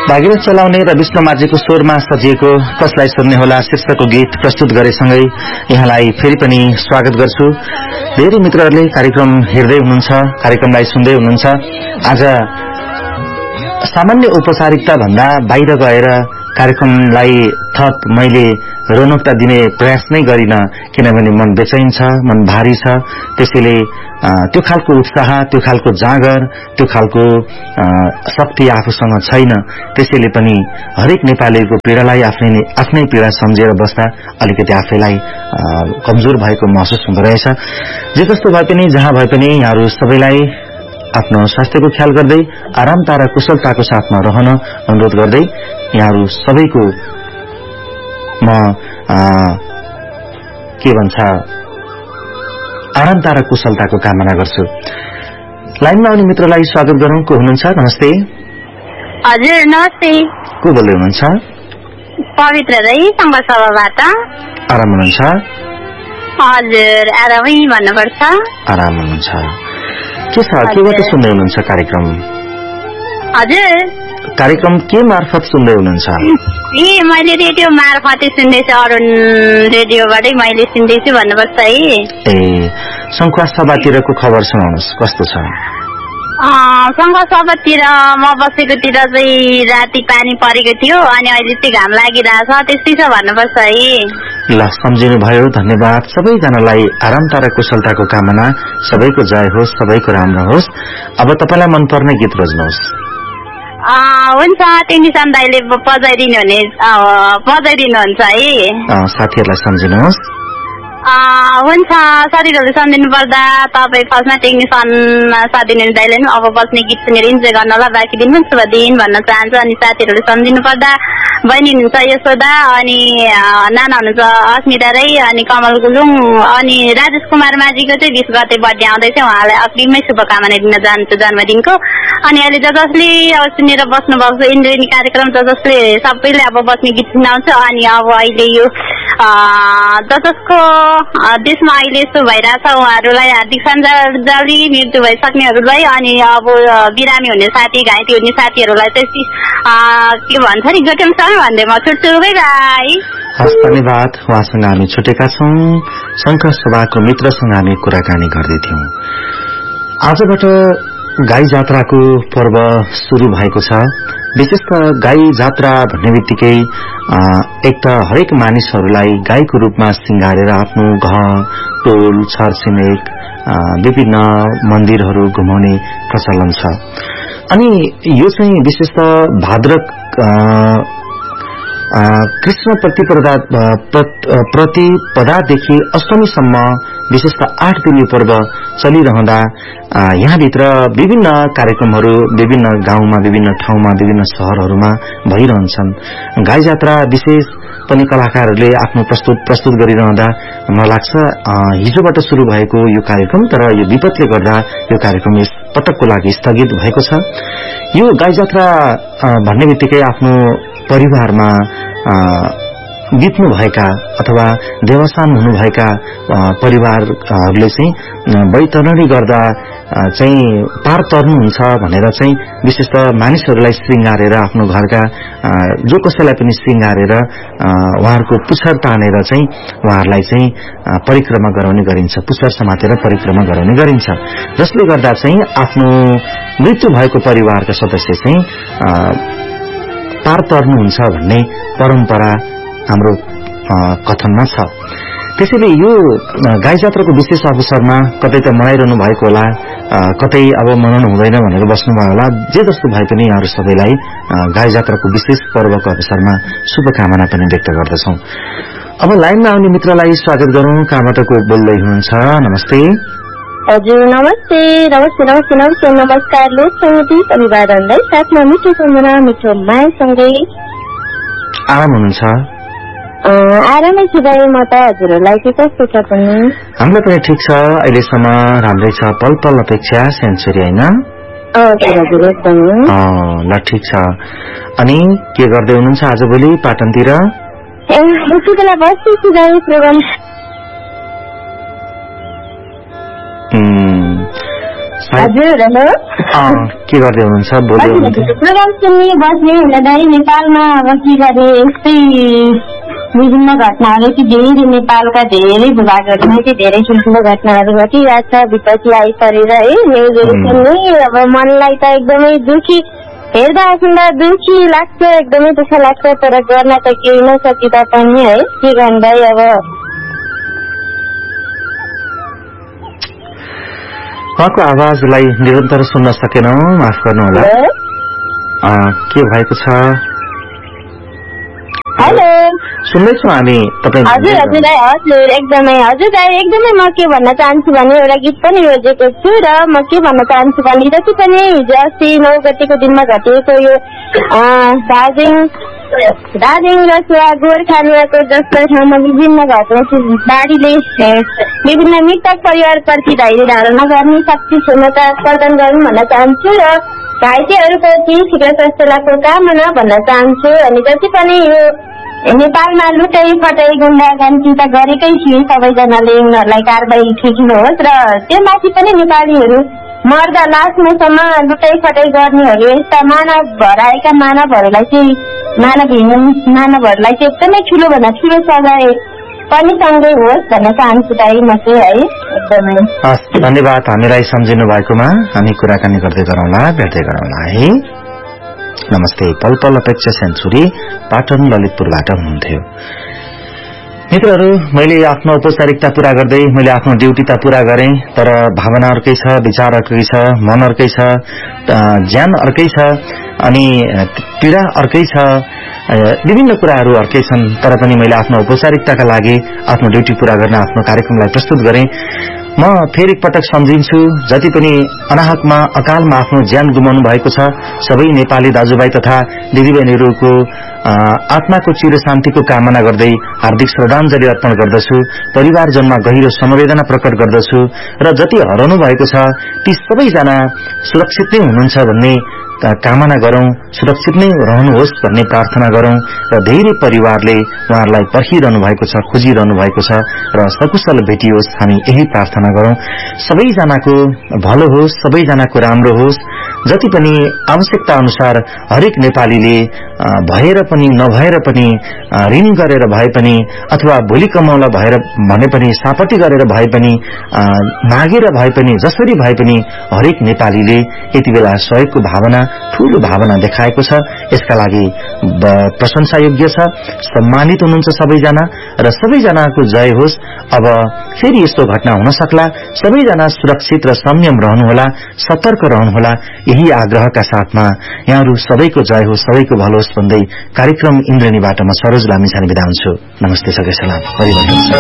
भागीरथ चलाउने र विष्णुमाझीको स्वरमा सजिएको कसलाई सुन्ने होला शीर्षकको गीत प्रस्तुत गरेसँगै यहाँलाई फेरि पनि स्वागत गर्छु। धेरै मित्रहरूले कार्यक्रम हेर्दै हुनुहुन्छ, कार्यक्रमलाई सुन्दै हुनुहुन्छ। आज सामान्य औपचारिकता भन्दा बाहिर गएर कार्यक्रमलाई थप मैले रौनकता दिने प्रयास नै गरिन, किनभने मन बेचैन छ, मन भारी छ। त्यसैले त्यो खालको उत्साह, त्यो खालको जाँगर, त्यो खालको शक्ति आफूसँग छैन। त्यसैले पनि हरेक नेपालीको पीडालाई आफ्नै पीडा सम्झेर बस्दा अलिकति आफैलाई कमजोर भएको महसुस हुँदो रहेछ। जे जस्तो भए पनि, जहाँ भए पनि यहाँहरू सबैलाई आफ्नो स्वास्थ्यको ख्याल गर्दै आरामता र कुशलताको साथमा रहन अनुरोध गर्दै यहाँहरू सबैको म के भन्छ आरामता र कुशलताको कामना गर्छु। लाइनमा आउने मित्रलाई स्वागत गरौं। को हुनुहुन्छ? नमस्ते। हजुर नमस्ते। को बोल्दै हुनुहुन्छ? पवित्र राई संघसभाबाट। आराम हुनुहुन्छ? हजुर आरामै भन्नुपर्छ। आराम हुनुहुन्छ? के छ, केबाट सुन्दै हुनुहुन्छ कार्यक्रम? हजुर कार्यक्रम के मार्फत सुन्दै हुनुहुन्छ? मैले रेडियो मार्फतै सुन्दैछु, अरुण रेडियोबाटै मैले सुन्दैछु भन्नुपर्छ है। संखुवा सभातिरको खबर सुनाउनुहोस्, कस्तो छ? संघ सभातिर म बसेकोतिर चाहिँ राति पानी परेको थियो, अनि अहिले चाहिँ घाम लागिरहेछ, त्यस्तै छ भन्नुपर्छ है। ल, सम्झिनु भयो, धन्यवाद। सबैजनालाई आरामता र कुशलताको कामना, सबैको जय होस्, सबैको राम्रो होस्। अब तपाईलाई मनपर्ने गीत रोज्नुहोस्। हुन्छ, टेक्निसियन दाइले बजाइदिनुहुन्छ है। साथीहरूलाई सम्झिनुहोस्। हुन्छ, साथीहरूले सम्झिनु पर्दा तपाईँ फर्स्टमा टेक्निसियन साथीहरू दाइले अब बस्ने गीत सुनेर इन्जोय गर्न होला, बाँकी दिन पनि शुभ दिन भन्न चाहन्छु। अनि साथीहरूले सम्झिनु पर्दा बहिनी हुनुहुन्छ यशोदा, अनि नाना हुनुहुन्छ अस्मिता राई, अनि कमल गुलुङ, अनि राजेश कुमार माझीको चाहिँ 20 गते बर्थडे आउँदैछ, उहाँलाई अग्रिममै शुभकामना दिन चाहन्छु जन्मदिनको। अनि अहिले जसले अब सुनेर बस्नु भएको छ इन्द्रेणी कार्यक्रम, जसले सबैले अब बस्ने गीत सुनाउँछ। अनि अब अहिले यो जसको देशमा अहिले यस्तो भइरहेछ उहाँहरूलाई हार्दिक श्रद्धाञ्जली, मृत्यु भइसक्नेहरूलाई, अनि अब बिरामी हुने साथी, घाइते हुने साथीहरूलाई चाहिँ के भन्छ नि गोटेमसँग भन्दै म छुट्छु। बाई। हस्, धन्यवाद। उहाँसँग हामी छुटेका छौं। संघ सभाको मित्रसँग हामी कुराकानी गर्दै थियौं। आजबाट गाई जात्राको पर्व सुरु भएको छ। विशेष त गाई जात्रा भन्ने बित्तिकै एक त हरेक मानिसहरूलाई गाईको रूपमा सिंगारेर आफ्नो घर, टोल, छरछिमेक, विभिन्न मन्दिरहरू घुमाउने प्रचलन छ। अनि यो चाहिँ विशेष त भाद्र कृष्ण प्रतिपदादेखि अष्टमीसम्म विशेष त 8 दिने पर्व चलिरहँदा यहाँभित्र विभिन्न कार्यक्रमहरू विभिन्न गाउँमा, विभिन्न ठाउँमा, विभिन्न शहरहरूमा भइरहन्छन्। गाई जात्रा विशेष पनि कलाकारहरूले आफ्नो प्रस्तुत गरिरहँदा मलाई लाग्छ हिजोबाट शुरू भएको यो कार्यक्रम, तर यो विपदले गर्दा यो कार्यक्रम यस पटकको लागि स्थगित भएको छ। यो गाई जात्रा भन्ने बित्तिकै आफ्नो परिवारमा बित्नुभएका अथवा देवासान हुनुभएका परिवारहरूले चाहिँ बैतरणी गर्दा चाहिँ पार तर्नुहुन्छ भनेर चाहिँ विशेष त मानिसहरूलाई श्रृंगारेर आफ्नो घरका जो कसैलाई पनि श्रृंगारेर उहाँहरूको पुच्छर तानेर चाहिँ उहाँहरूलाई चाहिँ परिक्रमा गराउने गरिन्छ, पुच्छर समातेर परिक्रमा गराउने गरिन्छ, जसले गर्दा चाहिँ आफ्नो मृत्यु भएको परिवारका सदस्य चाहिँ पार तर्नुहुन्छ भन्ने परम्परा हाम्रो कथनमा छ। त्यसैले यो गाई जात्राको विशेष अवसरमा कतै त मनाइरहनु भएको होला, कतै अब मनाउनु हुँदैन भनेर बस्नुभयो होला। जे जस्तो भए पनि यहाँहरू सबैलाई गाई जात्राको विशेष पर्वको अवसरमा शुभकामना पनि व्यक्त गर्दछौं। अब लाइनमा आउने मित्रलाई स्वागत गरौं। कहाँबाट को बोल्दै हुनुहुन्छ? नमस्ते। हजुर नमस्ते। नमस्कार। लोक समिति अभिवादनलाई साथमा मिठो सम्झना, मिठो मायासँगै आराम हुनुहुन्छ? आरामै छु भाइ। म त हजुरहरूलाई के कस्तो छ पनि? हामीलाई पनि ठिक छ, अहिलेसम्म राम्रै छ। पल पल अपेक्षा सेन्चुरी होइन? हजुर एकदमै। ल ठिक छ। अनि के गर्दै हुनुहुन्छ आजभोलि पाटनतिर? यति बेला बस्दैछु भाइ प्रोग्राम हजुर हेलो के गर्दै हुनुहुन्छ बोल्दै हुनुहुन्छ प्रोग्राम सुन्ने बस्ने हुँदै नेपालमा अब के गरे यस्तै विभिन्न घटनाहरू कि धेरै नेपालका धेरै भूभागहरूमा चाहिँ धेरै ठुल्ठुलो घटनाहरू घटिरहेको छ विपत्ति आइपरेर है न्युजहरू सुन्ने अब मनलाई त एकदमै दुखी हेर्दा सुन्दा दुखी लाग्छ एकदमै दुःख लाग्छ तर गर्न त केही नसकिँदा पनि है के गर्दै अब उहाँको आवाजलाई निरन्तर सुन्न सकेनौं माफ गर्नुहोला के भएको छ हेलो सुन्दैछौँ हामी तपाईँ हजुर एकदमै हजुर एकदमै म के भन्न चाहन्छु भने एउटा गीत पनि रोजेको छु र म के भन्न चाहन्छु भने जति पनि हिजो अस्ति 9 गतेको दिनमा घटेको यो दार्जिलिङ रसुवा गोर्खालीको जस्तो ठाउँमा विभिन्न घटना बाढीले विभिन्न मृतक परिवारप्रति धैर्य धारणा गर्ने शक्ति क्षमता प्रदान गर्नु भन्न चाहन्छु र घाइतेहरूप्रति शीघ्र स्वास्थ्य लाभको कामना भन्न चाहन्छु अनि जति पनि यो नेपालमा लुटाई फटाई गुण्डागर्दी त गरेकै थिए सबैजनाले उनीहरूलाई कारबाही ठेकिनुहोस् र त्यो माथि पनि नेपालीहरू मर्दा लास्टसम्म लुटाई फटाई गर्नेहरू यस्ता मानव भराएका मानवहरूलाई चाहिँ मानवहरूलाई चाहिँ एकदमै ठुलो भन्दा ठुलो सजाय पनि सँगै होस् भन्न चाहन्छु दाइ म चाहिँ है एकदमै धन्यवाद हामीलाई सम्झिनु भएकोमा हामी कुराकानी गर्दै गरौँला भेट्दै गरौँला है नमस्ते पल पल अपेक्षा सेन्चुरी पाटन ललितपुरबाट हुनुहुन्थ्यो मित्रहरू मैले आफ्नो औपचारिकता पूरा गर्दै मैले आफ्नो ड्युटी त पूरा गरेँ तर भावना अर्कै छ विचार अर्कै छ मन अर्कै छ ज्यान अर्कै छ अनि पीडा अर्कै छ विभिन्न कुराहरू अर्कै छन् तर पनि मैले आफ्नो औपचारिकताका लागि आफ्नो ड्युटी पूरा गर्न आफ्नो कार्यक्रमलाई प्रस्तुत गरेँ म फेरि एकपटक सम्झिन्छु जति पनि अनाहकमा अकालमा आफ्नो ज्यान गुमाउनु भएको छ सबै नेपाली दाजुभाइ तथा दिदीबहिनीहरूको आत्माको चिर शान्तिको कामना गर्दै हार्दिक श्रद्धाञ्जली अर्पण गर्दछु परिवारजनमा गहिरो समवेदना प्रकट गर्दछु र जति हराउनु भएको छ ती सबैजना सुरक्षित नै हुनुहुन्छ भन्ने कामना गरौं सुरक्षित नै रहनुहोस् भन्ने प्रार्थना गरौं र धेरै परिवारले उहाँहरूलाई पर्खिरहनु भएको छ खोजिरहनु भएको छ र सकुशल भेटियोस् हामी यही प्रार्थना गरौं सबैजनाको भलो होस् सबैजनाको राम्रो होस् जति पनि आवश्यकता अनुसार हरेक नेपालीले भएर पनि नभएर पनि ऋण गरेर भए पनि अथवा भोलि कमाउला भएर भने पनि सापटी गरेर भए पनि मागेर भए पनि जसरी भए पनि हरेक नेपालीले यति बेला सहयोगको भावना ठूलो भावना देखाएको छ यसका लागि प्रशंसा योग्य छ सम्मानित हुनुहुन्छ सबैजना र सबैजनाको जय होस् अब फेरि यस्तो घटना हुन सक्ला सबैजना सुरक्षित र संयम रहनुहोला सतर्क रहनुहोला यही आग्रहका साथमा यहाँहरू सबैको जय होस् सबैको भलो होस् भन्दै कार्यक्रम इन्द्रेणीबाट म सरोज लामिछाने बिदा हुन्छु नमस्ते सबै सलाम परिवर्तन